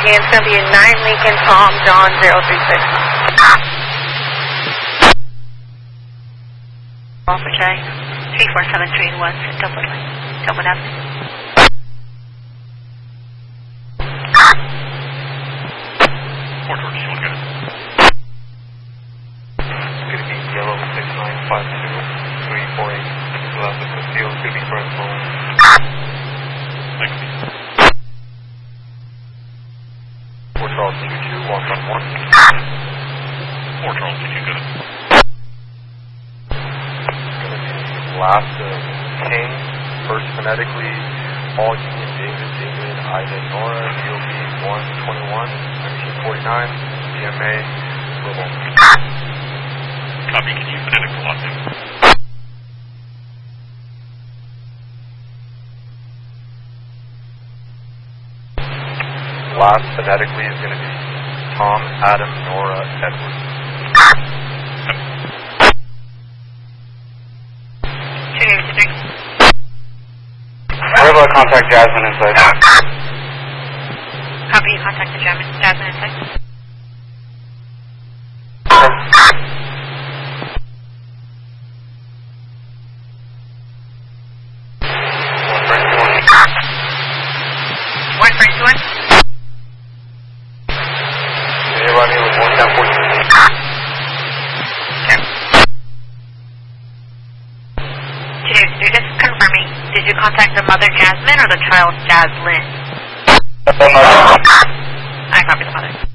again, it's going to be a 9 Lincoln Tom John 036. Officer J, 34731 Dublin Avenue. Fort George, you want to get it? It's going to be yellow 6952 348. Left of the field, it's going to be front phone. Thanks. Fort Charles 22, walk on 1. Fort Charles 22, good. Last of King, first phonetically, all Union, David, Ida, Nora, DOB 121, 1949, DMA, Global. Copy, can you phonetic the last name? Last phonetically is going to be Tom, Adam, Nora, Edward. Wherever I contact Jasmine inside. Copy, you contact the Jasmine inside. One for one. Can you run me with 1 down 14? You're just confirming. Did you contact the mother Jasmine or the child Jaslyn? The mother. I copy the mother.